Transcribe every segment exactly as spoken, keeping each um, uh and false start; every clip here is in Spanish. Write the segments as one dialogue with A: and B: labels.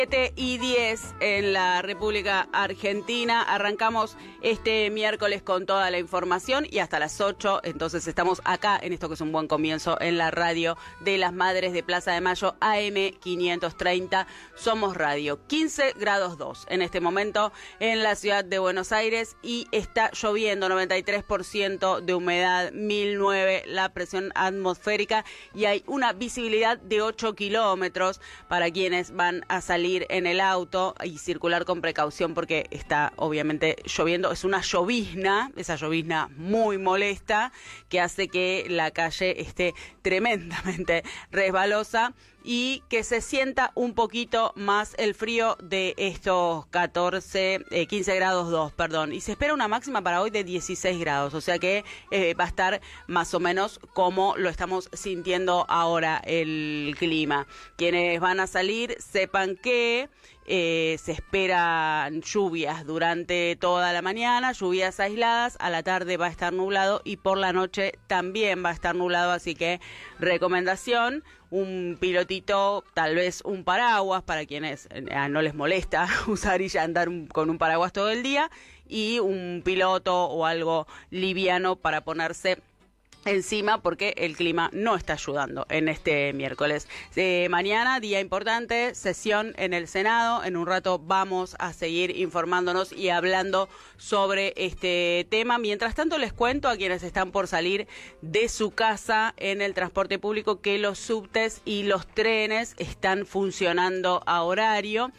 A: siete y diez en la República Argentina. Arrancamos este miércoles con toda la información y hasta las ocho. Entonces estamos acá en esto que es un buen comienzo en la radio de las Madres de Plaza de Mayo, A M quinientos treinta. Somos radio. quince grados dos en este momento en la ciudad de Buenos Aires y está lloviendo. noventa y tres por ciento de humedad, mil nueve la presión atmosférica y hay una visibilidad de ocho kilómetros para quienes van a salir en el auto y circular con precaución porque está obviamente lloviendo. Es una llovizna, esa llovizna muy molesta que hace que la calle esté tremendamente resbalosa y que se sienta un poquito más el frío de estos catorce, eh, quince grados dos, perdón. Y se espera una máxima para hoy de dieciséis grados, o sea que eh, va a estar más o menos como lo estamos sintiendo ahora el clima. Quienes van a salir, sepan que Eh, se esperan lluvias durante toda la mañana, lluvias aisladas, a la tarde va a estar nublado y por la noche también va a estar nublado, así que recomendación, un pilotito, tal vez un paraguas para quienes eh, no les molesta usar y ya andar un, con un paraguas todo el día y un piloto o algo liviano para ponerse encima porque el clima no está ayudando en este miércoles. Eh, mañana, día importante, sesión en el Senado. En un rato vamos a seguir informándonos y hablando sobre este tema. Mientras tanto, les cuento a quienes están por salir de su casa en el transporte público que los subtes y los trenes están funcionando a horario.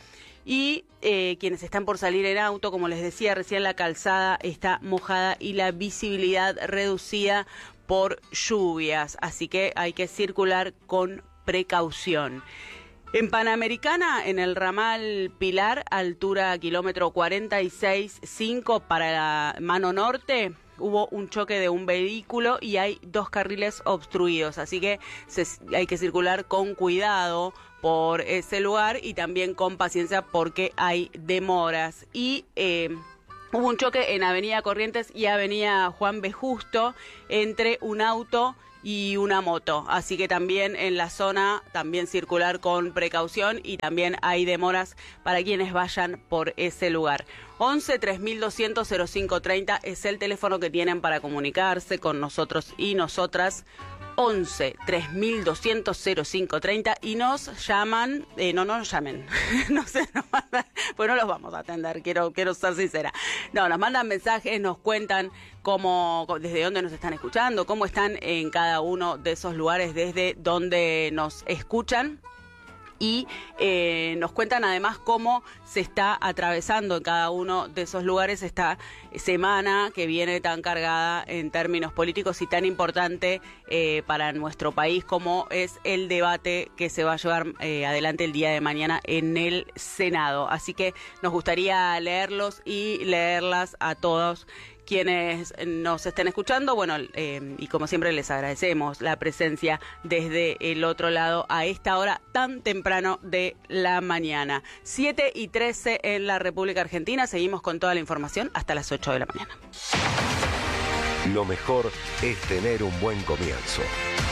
A: Y eh, quienes están por salir en auto, como les decía recién, la calzada está mojada y la visibilidad reducida por lluvias, así que hay que circular con precaución. En Panamericana, en el ramal Pilar, altura kilómetro cuarenta y seis punto cinco para la mano norte, hubo un choque de un vehículo y hay dos carriles obstruidos, así que se, hay que circular con cuidado por ese lugar y también con paciencia porque hay demoras. Y eh, hubo un choque en Avenida Corrientes y Avenida Juan B. Justo entre un auto y una moto, así que también en la zona también circular con precaución y también hay demoras para quienes vayan por ese lugar. once tres mil doscientos cero cinco treinta es el teléfono que tienen para comunicarse con nosotros y nosotras. once tres mil doscientos cero cinco treinta y nos llaman, eh, no, no nos llamen, no sé, nos mandan, pues no los vamos a atender, quiero, quiero ser sincera. No, nos mandan mensajes, nos cuentan cómo, desde dónde nos están escuchando, cómo están en cada uno de esos lugares desde donde nos escuchan. Y eh, nos cuentan además cómo se está atravesando en cada uno de esos lugares esta semana que viene tan cargada en términos políticos y tan importante eh, para nuestro país como es el debate que se va a llevar eh, adelante el día de mañana en el Senado. Así que nos gustaría leerlos y leerlas a todos quienes nos estén escuchando, bueno, eh, y como siempre les agradecemos la presencia desde el otro lado a esta hora tan temprano de la mañana. siete y trece en la República Argentina, seguimos con toda la información hasta las ocho de la mañana.
B: Lo mejor es tener un buen comienzo.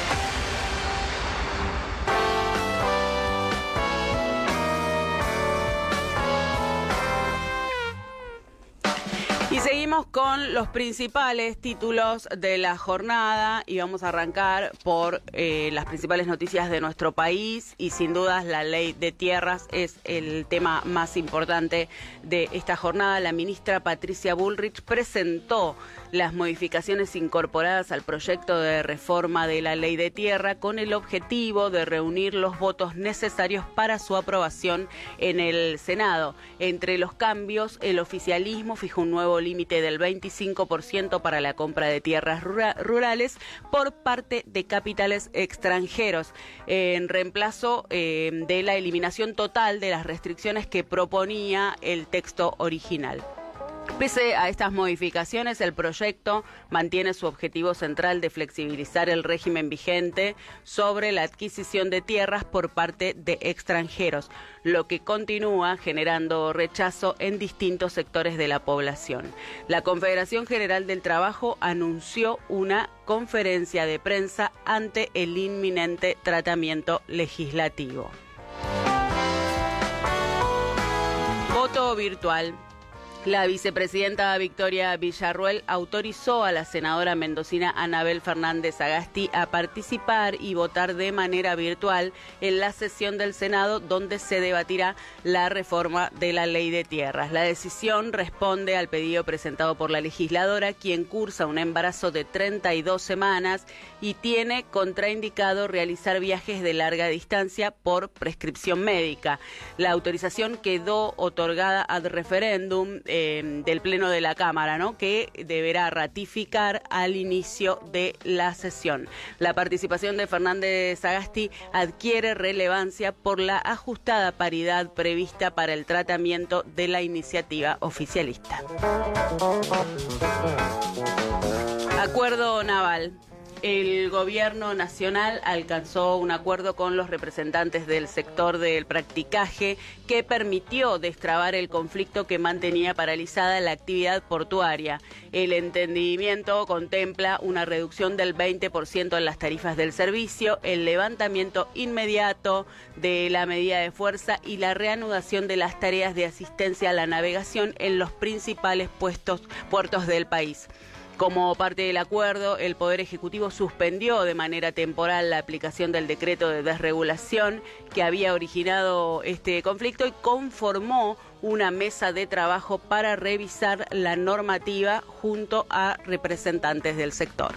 A: Y seguimos con los principales títulos de la jornada y vamos a arrancar por eh, las principales noticias de nuestro país y sin dudas la ley de tierras es el tema más importante de esta jornada. La ministra Patricia Bullrich presentó las modificaciones incorporadas al proyecto de reforma de la ley de tierra con el objetivo de reunir los votos necesarios para su aprobación en el Senado. Entre los cambios, el oficialismo fijó un nuevo límite del veinticinco por ciento para la compra de tierras rura- rurales por parte de capitales extranjeros, en reemplazo eh, de la eliminación total de las restricciones que proponía el texto original. Pese a estas modificaciones, el proyecto mantiene su objetivo central de flexibilizar el régimen vigente sobre la adquisición de tierras por parte de extranjeros, lo que continúa generando rechazo en distintos sectores de la población. La Confederación General del Trabajo anunció una conferencia de prensa ante el inminente tratamiento legislativo. Voto virtual. La vicepresidenta Victoria Villarruel autorizó a la senadora mendocina Anabel Fernández Sagasti a participar y votar de manera virtual en la sesión del Senado donde se debatirá la reforma de la ley de tierras. La decisión responde al pedido presentado por la legisladora, quien cursa un embarazo de treinta y dos semanas y tiene contraindicado realizar viajes de larga distancia por prescripción médica. La autorización quedó otorgada ad referéndum Eh, del Pleno de la Cámara, ¿no?, que deberá ratificar al inicio de la sesión. La participación de Fernández Sagasti adquiere relevancia por la ajustada paridad prevista para el tratamiento de la iniciativa oficialista. Acuerdo naval. El gobierno nacional alcanzó un acuerdo con los representantes del sector del practicaje que permitió destrabar el conflicto que mantenía paralizada la actividad portuaria. El entendimiento contempla una reducción del veinte por ciento en las tarifas del servicio, el levantamiento inmediato de la medida de fuerza y la reanudación de las tareas de asistencia a la navegación en los principales puestos, puertos del país. Como parte del acuerdo, el Poder Ejecutivo suspendió de manera temporal la aplicación del decreto de desregulación que había originado este conflicto y conformó una mesa de trabajo para revisar la normativa junto a representantes del sector.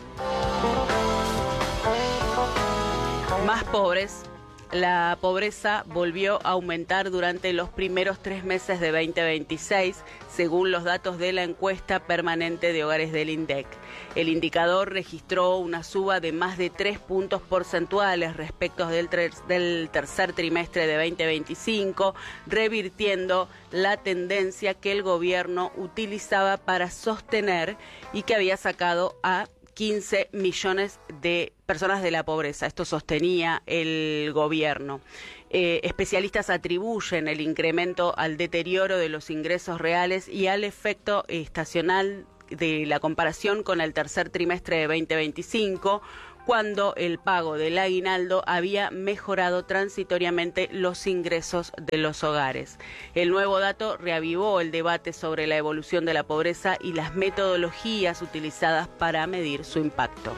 A: Más pobres. La pobreza volvió a aumentar durante los primeros tres meses de veinte veintiséis, según los datos de la encuesta permanente de hogares del INDEC. El indicador registró una suba de más de tres puntos porcentuales respecto del, del tercer trimestre de veinte veinticinco, revirtiendo la tendencia que el gobierno utilizaba para sostener y que había sacado a quince millones de personas de la pobreza. Esto sostenía el gobierno. Eh, especialistas atribuyen el incremento al deterioro de los ingresos reales y al efecto estacional de la comparación con el tercer trimestre de veinte veinticinco, cuando el pago del aguinaldo había mejorado transitoriamente los ingresos de los hogares. El nuevo dato reavivó el debate sobre la evolución de la pobreza y las metodologías utilizadas para medir su impacto.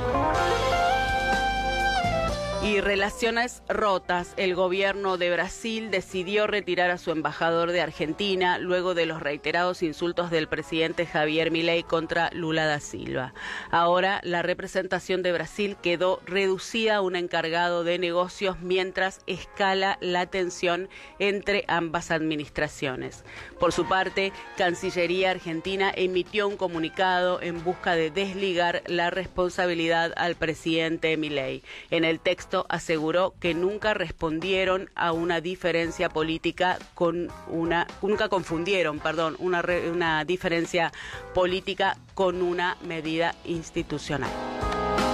A: Y relaciones rotas. El gobierno de Brasil decidió retirar a su embajador de Argentina luego de los reiterados insultos del presidente Javier Milei contra Lula da Silva. Ahora la representación de Brasil quedó reducida a un encargado de negocios mientras escala la tensión entre ambas administraciones. Por su parte, Cancillería Argentina emitió un comunicado en busca de desligar la responsabilidad al presidente Milei. En el texto aseguró que nunca respondieron a una diferencia política con una, nunca confundieron, perdón, una, una diferencia política con una medida institucional.